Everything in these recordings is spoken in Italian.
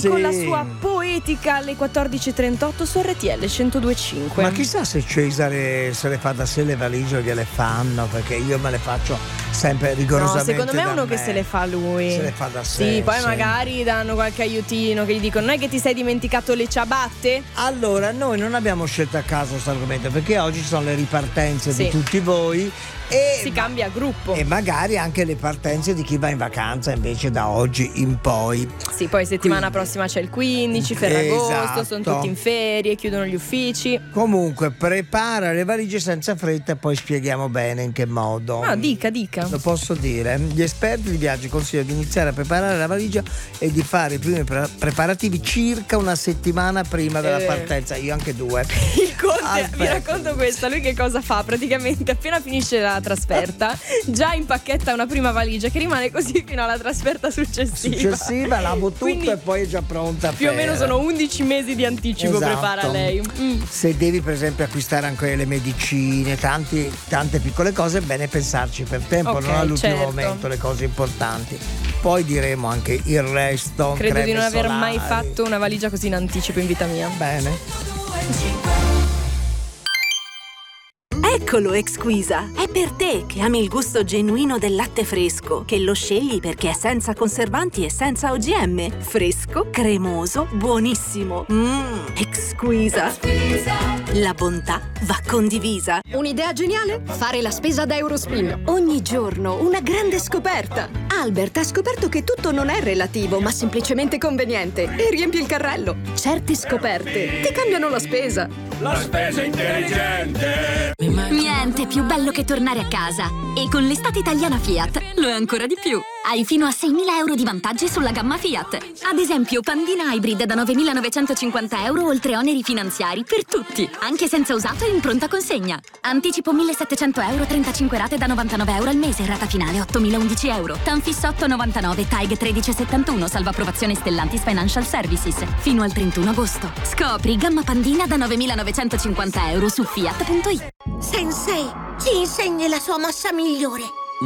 con la sua poetica alle 14.38 su RTL 102.5. Ma chissà se Cesare se le fa da sé le valigie o gliele fanno, perché io me le faccio sempre rigorosamente. No, secondo me è uno che se le fa lui. Se le fa da sé. Sì, poi magari danno qualche aiutino, che gli dicono: non è che ti sei dimenticato le ciabatte? Allora, noi non abbiamo scelto a caso questo argomento, perché oggi ci sono le ripartenze di tutti voi e si cambia gruppo. E magari anche le partenze di chi va in vacanza invece da oggi in poi. Sì, poi settimana prossima c'è il 15 Ferragosto, esatto. sono tutti in ferie, chiudono gli uffici. Comunque prepara le valigie senza fretta e poi spieghiamo bene in che modo. No, dica. Lo posso dire. Gli esperti di viaggi consigliano di iniziare a preparare la valigia e di fare i primi preparativi circa una settimana prima della partenza. Io anche 2. Il Conte, vi racconto questo, lui che cosa fa? Praticamente appena finisce la trasferta già impacchetta una prima valigia che rimane così fino alla trasferta successiva, lavo tutto e poi è già pronta. Più o meno sono 11 mesi di anticipo, prepara lei. Se devi per esempio acquistare anche le medicine, tante piccole cose, è bene pensarci per tempo, non all'ultimo momento, le cose importanti. Poi diremo anche il resto. Credo di non aver mai fatto una valigia così in anticipo in vita mia. Bene. Eccolo Exquisa, è per te che ami il gusto genuino del latte fresco, che lo scegli perché è senza conservanti e senza OGM. Fresco, cremoso, buonissimo. Exquisa. La bontà va condivisa. Un'idea geniale? Fare la spesa da Eurospin. Ogni giorno una grande scoperta. Albert ha scoperto che tutto non è relativo, ma semplicemente conveniente. E riempi il carrello. Certe scoperte ti cambiano la spesa. La spesa intelligente. Niente più bello che tornare a casa. E con l'estate italiana Fiat lo è ancora di più. Hai fino a 6.000 euro di vantaggi sulla gamma Fiat. Ad esempio, Pandina Hybrid da 9.950 euro oltre oneri finanziari per tutti, anche senza usato e in pronta consegna. Anticipo 1.700 euro, 35 rate da 99 euro al mese, rata finale 8.011 euro. Tanfis 899, TAG 1371, salva approvazione Stellantis Financial Services. Fino al 31 agosto. Scopri gamma Pandina da 9.950 euro su Fiat.it. Sensei, ci insegni la sua mossa migliore.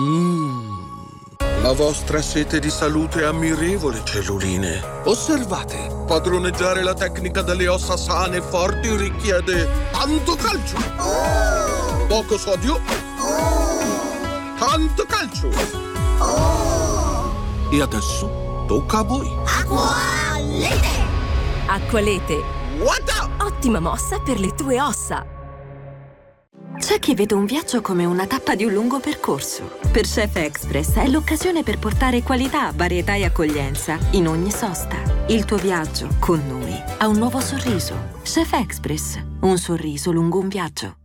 La vostra sete di salute è ammirevole, celluline. Osservate, padroneggiare la tecnica delle ossa sane e forti richiede tanto calcio, poco sodio, tanto calcio. E adesso tocca a voi. Acqualete! Acqualete. What? Ottima mossa per le tue ossa. C'è chi vede un viaggio come una tappa di un lungo percorso. Per Chef Express è l'occasione per portare qualità, varietà e accoglienza in ogni sosta. Il tuo viaggio con noi ha un nuovo sorriso. Chef Express, un sorriso lungo un viaggio.